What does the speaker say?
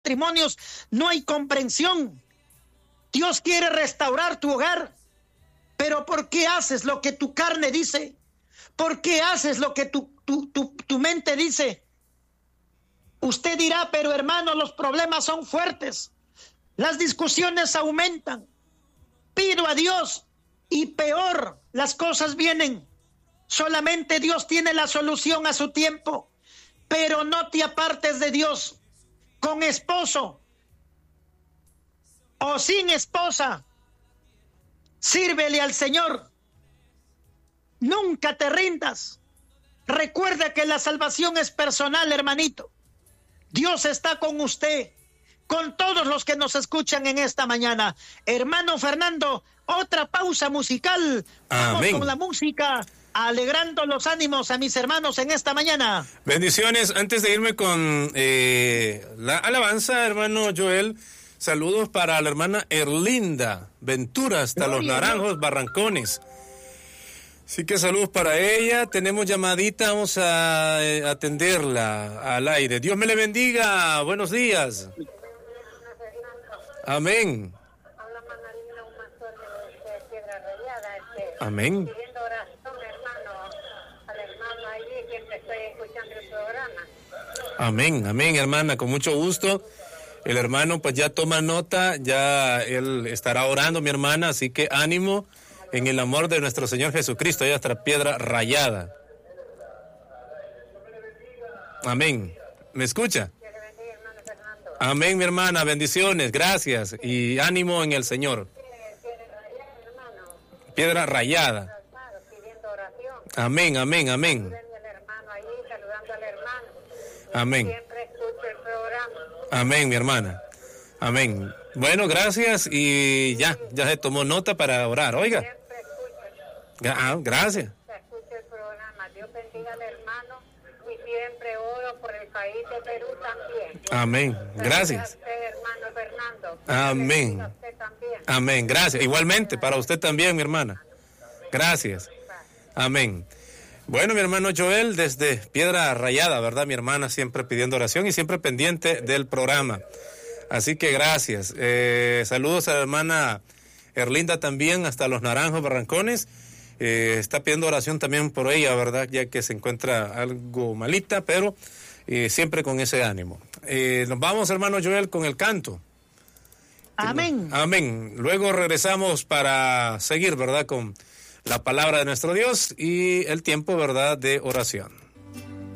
matrimonios no hay comprensión. Dios quiere restaurar tu hogar, pero ¿por qué haces lo que tu carne dice? ¿Por qué haces lo que tu mente dice? Usted dirá, pero hermano, los problemas son fuertes, las discusiones aumentan. Pido a Dios y peor, las cosas vienen. Solamente Dios tiene la solución a su tiempo, pero no te apartes de Dios. Con esposo o sin esposa, sírvele al Señor. Nunca te rindas. Recuerda que la salvación es personal, hermanito. Dios está con usted, con todos los que nos escuchan en esta mañana. Hermano Fernando, otra pausa musical. Vamos Amén. con la música, alegrando los ánimos a mis hermanos en esta mañana. Bendiciones. Antes de irme con la alabanza, hermano Joel, saludos para la hermana Erlinda Ventura, hasta Los Naranjos, Barrancones. Así que saludos para ella. Tenemos llamadita, vamos a atenderla al aire. Dios me le bendiga. Buenos días. Amén. Amén. Pidiendo oración, hermano, al hermano allí, siempre estoy escuchando el programa. Amén, amén, hermana, con mucho gusto. El hermano pues ya toma nota, ya él estará orando, mi hermana, así que ánimo en el amor de nuestro Señor Jesucristo, allá hasta Piedra Rayada. Amén. ¿Me escucha? Amén, mi hermana, bendiciones, gracias y ánimo en el Señor. Piedra Rayada. Amén, amén, amén. Amén. Amén, mi hermana. Amén. Bueno, gracias y ya se tomó nota para orar. Oiga. Gracias. Se escucha el programa. Dios bendiga al hermano y siempre oro por el país de Perú también. Amén. Gracias. Hermano Fernando. Amén. Amén. Gracias. Igualmente para usted también, mi hermana. Gracias. Amén. Bueno, mi hermano Joel, desde Piedra Rayada, ¿verdad? Mi hermana siempre pidiendo oración y siempre pendiente del programa. Así que gracias. Saludos a la hermana Erlinda también, hasta Los Naranjos, Barrancones. Está pidiendo oración también por ella, ¿verdad? Ya que se encuentra algo malita, pero siempre con ese ánimo. Nos vamos, hermano Joel, con el canto. Amén. Amén. Luego regresamos para seguir, ¿verdad? Con la palabra de nuestro Dios y el tiempo, ¿verdad?, de oración.